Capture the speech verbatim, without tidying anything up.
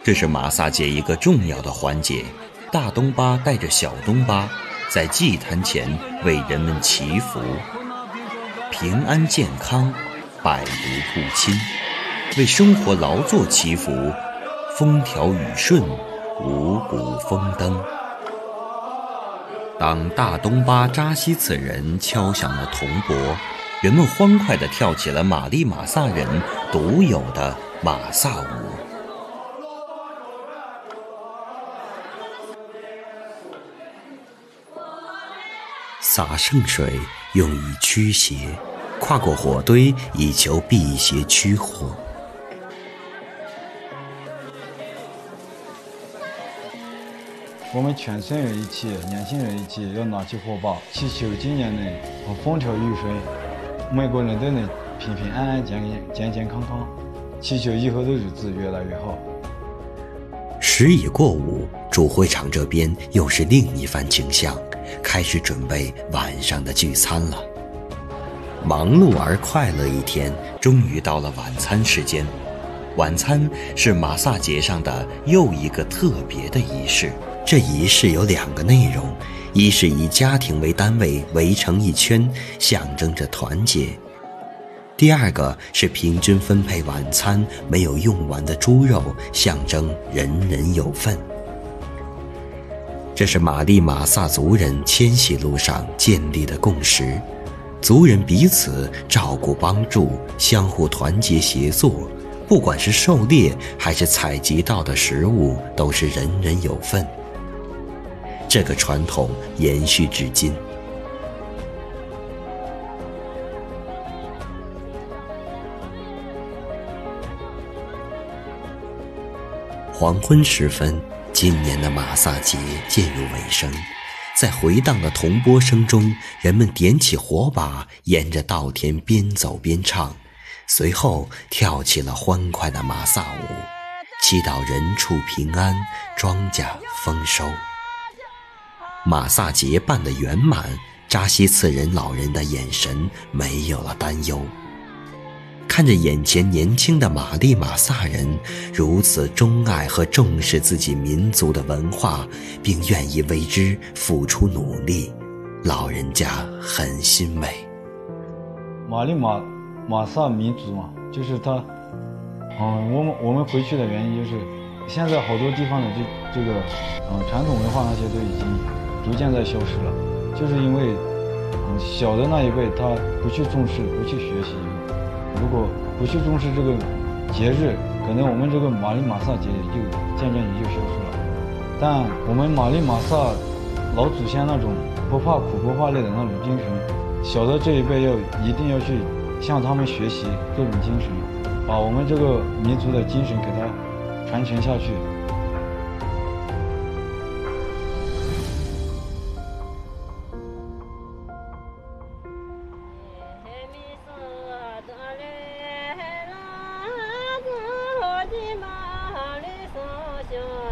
这是马萨节一个重要的环节，大东巴带着小东巴在祭坛前为人们祈福，平安健康，百毒不侵，为生活劳作祈福，风调雨顺，五谷丰登。当大东巴扎西次人敲响了铜钵，人们欢快地跳起了玛丽玛萨人独有的玛萨舞。洒圣水用以驱邪，跨过火堆以求辟邪驱祸。 我们全村人一起，年轻人一起，要拿起火把，祈求今年能风调雨顺，每个人都能平平安安、健健健康康，祈求以后的日子越来越好。 时已过午，主会场这边又是另一番景象，开始准备晚上的聚餐了。忙碌而快乐一天，终于到了晚餐时间。晚餐是玛萨节上的又一个特别的仪式。这仪式有两个内容，一是以家庭为单位围成一圈，象征着团结；第二个是平均分配晚餐没有用完的猪肉，象征人人有份。这是玛丽玛萨族人迁徙路上建立的共识，族人彼此照顾帮助，相互团结协作，不管是狩猎还是采集到的食物，都是人人有份。这个传统延续至今。黄昏时分，今年的玛萨节渐入尾声，在回荡的铜钵声中，人们点起火把，沿着稻田边走边唱，随后跳起了欢快的玛萨舞，祈祷人畜平安，庄稼丰收。玛萨节办得圆满，扎西次人老人的眼神没有了担忧。看着眼前年轻的玛丽玛萨人如此钟爱和重视自己民族的文化，并愿意为之付出努力，老人家很欣慰。 玛丽玛玛萨民族嘛，就是他，嗯，我们我们回去的原因就是，现在好多地方的这这个，嗯，传统文化那些都已经逐渐在消失了，就是因为，嗯，小的那一辈他不去重视，不去学习，如果不去重视这个节日，可能我们这个玛丽玛萨节就渐渐也就消失了。但我们玛丽玛萨老祖先那种不怕苦不怕累的那种精神，小的这一辈要一定要去向他们学习这种精神，把我们这个民族的精神给它传承下去。 的马里松